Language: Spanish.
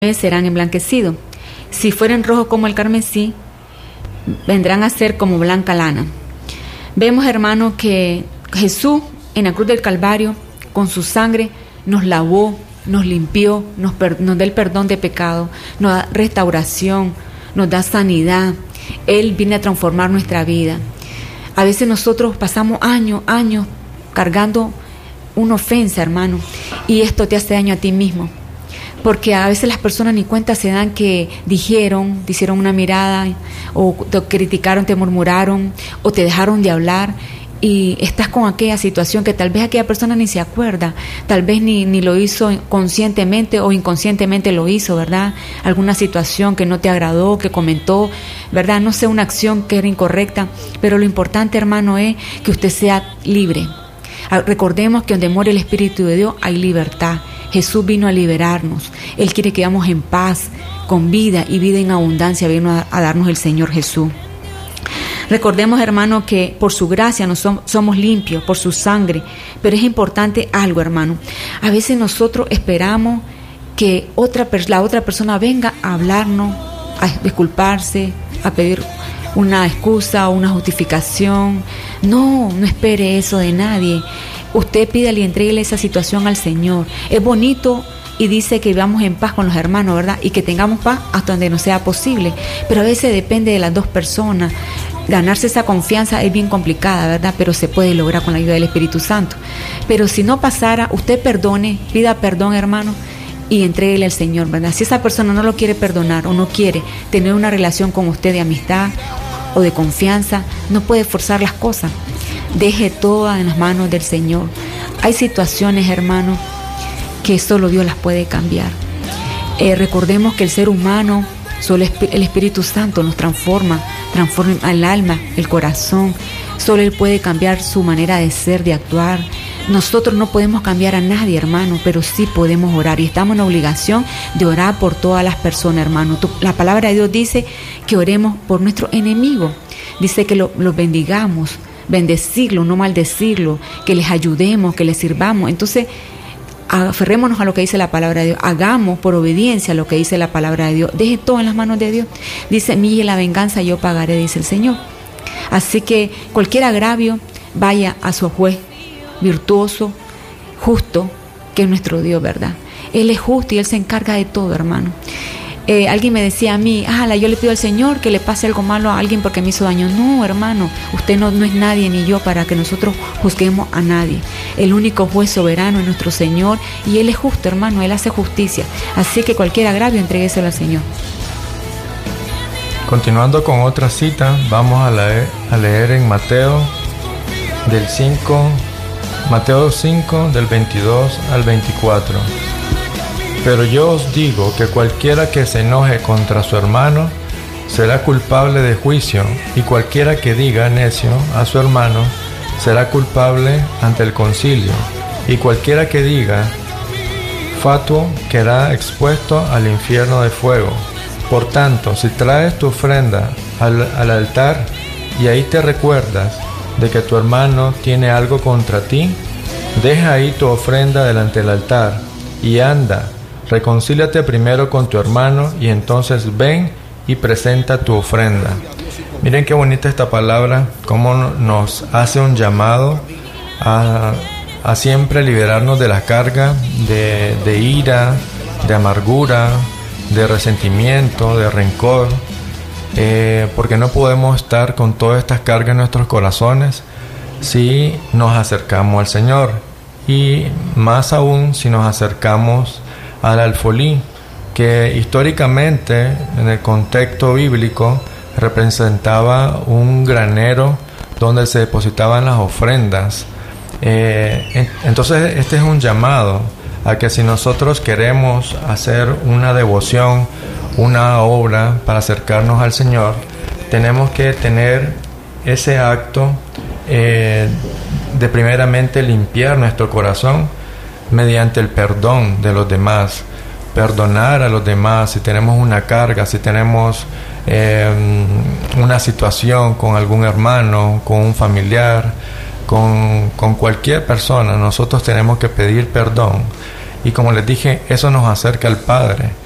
serán emblanquecidos. Si fueren rojos como el carmesí, vendrán a ser como blanca lana. Vemos, hermano, que Jesús en la cruz del Calvario, con su sangre, nos lavó, nos limpió, nos da el perdón de pecado, nos da restauración, nos da sanidad. Él viene a transformar nuestra vida. A veces nosotros pasamos años cargando una ofensa, hermano, y esto te hace daño a ti mismo. Porque a veces las personas ni cuenta se dan que te hicieron una mirada, o te criticaron, te murmuraron, o te dejaron de hablar, y estás con aquella situación que tal vez aquella persona ni se acuerda, tal vez ni lo hizo conscientemente o inconscientemente lo hizo, ¿verdad? Alguna situación que no te agradó, que comentó, ¿verdad? No sé, una acción que era incorrecta, pero lo importante, hermano, es que usted sea libre. Recordemos que donde mora el Espíritu de Dios hay libertad. Jesús vino a liberarnos. Él quiere que vivamos en paz, con vida y vida en abundancia. Vino a darnos el Señor Jesús. Recordemos, hermano, que por su gracia somos limpios, por su sangre. Pero es importante algo, hermano. A veces nosotros esperamos que la otra persona venga a hablarnos, a disculparse, a pedir una excusa o una justificación. No espere eso de nadie. Usted pídale y entréguele esa situación al Señor. Es bonito y dice que vivamos en paz con los hermanos, ¿verdad? Y que tengamos paz hasta donde nos sea posible. Pero a veces depende de las dos personas. Ganarse esa confianza es bien complicada, ¿verdad? Pero se puede lograr con la ayuda del Espíritu Santo. Pero si no pasara, usted perdone, pida perdón, hermano, y entréguele al Señor, ¿verdad? Si esa persona no lo quiere perdonar o no quiere tener una relación con usted de amistad o de confianza, no puede forzar las cosas. Deje todo en las manos del Señor. Hay situaciones, hermano, que solo Dios las puede cambiar. Recordemos que el ser humano, solo el Espíritu Santo nos transforma el alma, el corazón. Solo Él puede cambiar su manera de ser, de actuar. Nosotros no podemos cambiar a nadie, hermano, pero sí podemos orar. Y estamos en la obligación de orar por todas las personas, hermano. La palabra de Dios dice que oremos por nuestros enemigos. Dice que los bendigamos, bendecirlo, no maldecirlo, que les ayudemos, que les sirvamos. Entonces, aferrémonos a lo que dice la palabra de Dios, hagamos por obediencia lo que dice la palabra de Dios, deje todo en las manos de Dios. Dice, mía la venganza yo pagaré, dice el Señor. Así que cualquier agravio, vaya a su juez virtuoso, justo, que es nuestro Dios, ¿verdad? Él es justo y Él se encarga de todo, hermano. Alguien me decía a mí, yo le pido al Señor que le pase algo malo a alguien porque me hizo daño. No, hermano, usted no es nadie ni yo para que nosotros juzguemos a nadie. El único juez soberano es nuestro Señor y Él es justo, hermano, Él hace justicia. Así que cualquier agravio, entrégueselo al Señor. Continuando con otra cita, vamos a leer en Mateo 5, del 22 al 24. Pero yo os digo que cualquiera que se enoje contra su hermano será culpable de juicio, y cualquiera que diga necio a su hermano será culpable ante el concilio, y cualquiera que diga fatuo quedará expuesto al infierno de fuego. Por tanto, si traes tu ofrenda al altar y ahí te recuerdas de que tu hermano tiene algo contra ti, deja ahí tu ofrenda delante del altar y anda, reconcíliate primero con tu hermano y entonces ven y presenta tu ofrenda. Miren qué bonita esta palabra, cómo nos hace un llamado a siempre liberarnos de la carga de ira, de amargura, de resentimiento, de rencor, porque no podemos estar con todas estas cargas en nuestros corazones si nos acercamos al Señor, y más aún si nos acercamos al alfolí, que históricamente en el contexto bíblico representaba un granero donde se depositaban las ofrendas. Entonces este es un llamado a que si nosotros queremos hacer una devoción, una obra para acercarnos al Señor, tenemos que tener ese acto de primeramente limpiar nuestro corazón mediante el perdón de los demás, perdonar a los demás. Si tenemos una carga, si tenemos una situación con algún hermano, con un familiar, con cualquier persona, nosotros tenemos que pedir perdón. Y como les dije, eso nos acerca al Padre.